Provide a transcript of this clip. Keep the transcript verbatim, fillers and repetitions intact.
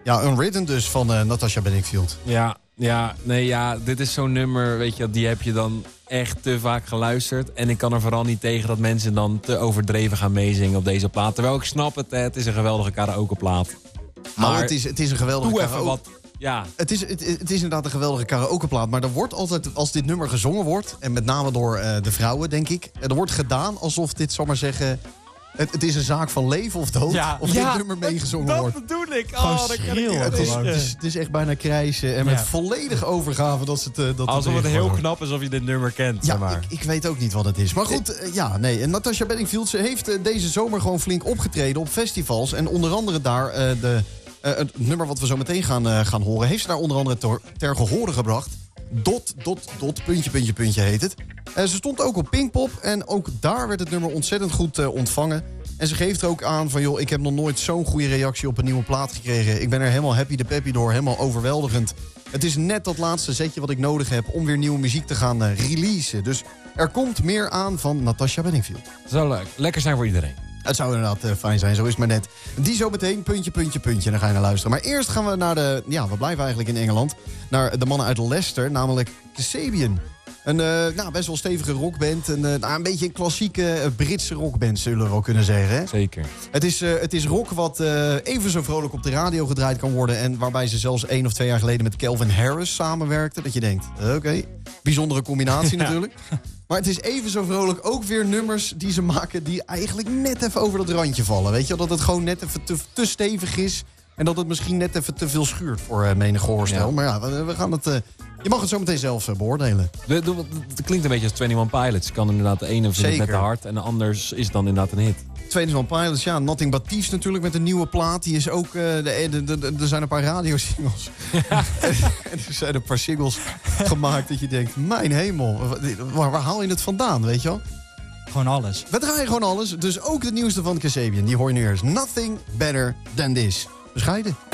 Ja, Unwritten dus van uh, Natasha Bedingfield. Ja, ja, nee, ja, dit is zo'n nummer, weet je, die heb je dan echt te vaak geluisterd. En ik kan er vooral niet tegen dat mensen dan te overdreven gaan meezingen op deze plaat. Terwijl ik snap het, hè, het is een geweldige karaokeplaat. Maar nou, het, is, het is een geweldige doe karaoke. even wat, ja. Het is, het, het is inderdaad een geweldige karaokeplaat. Maar er wordt altijd, als dit nummer gezongen wordt, en met name door uh, de vrouwen, denk ik, er wordt gedaan alsof dit, zal maar zeggen, Het, het is een zaak van leven of dood. Ja, of ja, dit nummer meegezongen dat wordt. Dat bedoel ik. Gewoon Oh, dat kan ik schreeuwen het, is, gewoon. het, is, het is echt bijna krijsen. En met Ja. volledige overgave dat ze het... Uh, dat Alsof het het heel wordt. knap is of je dit nummer kent. Ja, zeg maar. ik, ik weet ook niet wat het is. Maar goed, uh, ja, nee. En Natasha Bedingfield, ze heeft uh, deze zomer gewoon flink opgetreden op festivals. En onder andere daar uh, de, uh, het nummer wat we zo meteen gaan, uh, gaan horen, heeft ze daar onder andere ter, ter gehore gebracht. Dot, dot, dot, puntje, puntje, puntje heet het. Uh, ze stond ook op Pinkpop en ook daar werd het nummer ontzettend goed uh, ontvangen. En ze geeft er ook aan van, joh, ik heb nog nooit zo'n goede reactie op een nieuwe plaat gekregen. Ik ben er helemaal happy de peppy door, helemaal overweldigend. Het is net dat laatste zetje wat ik nodig heb om weer nieuwe muziek te gaan uh, releasen. Dus er komt meer aan van Natasha Bedingfield. Zou leuk. Lekker zijn voor iedereen. Het zou inderdaad uh, fijn zijn, zo is het maar net. Die zo meteen, puntje, puntje, puntje, en dan ga je naar luisteren. Maar eerst gaan we naar de, ja, we blijven eigenlijk in Engeland, naar de mannen uit Leicester, namelijk Kasabian. Een uh, nou, best wel stevige rockband. Een, uh, nou, een beetje een klassieke uh, Britse rockband, zullen we wel kunnen zeggen. Hè? Zeker. Het is, uh, het is rock wat uh, even zo vrolijk op de radio gedraaid kan worden. En waarbij ze zelfs één of twee jaar geleden met Calvin Harris samenwerkten. Dat je denkt, oké, okay, bijzondere combinatie ja. natuurlijk. Maar het is even zo vrolijk ook weer nummers die ze maken die eigenlijk net even over dat randje vallen. Weet je, dat het gewoon net even te, te stevig is. En dat het misschien net even te veel schuurt voor uh, menig hoorstel. Ja. Maar ja, we, we gaan het... Uh, je mag het zo meteen zelf uh, beoordelen. Het klinkt een beetje als eenentwintig Pilots. Je kan inderdaad de ene vindt het net te hard en de anders is dan inderdaad een hit. eenentwintig Pilots, ja. Nothing But Thieves natuurlijk met een nieuwe plaat. Die is ook... Uh, de, de, de, de, er zijn een paar radiosingles. Ja. en, en er zijn een paar singles gemaakt dat je denkt... Mijn hemel, waar, waar haal je het vandaan, weet je wel? Gewoon alles. We draaien gewoon alles. Dus ook de nieuwste van Kasabian. Die hoor je nu eerst. Nothing Better Than This. Bescheiden.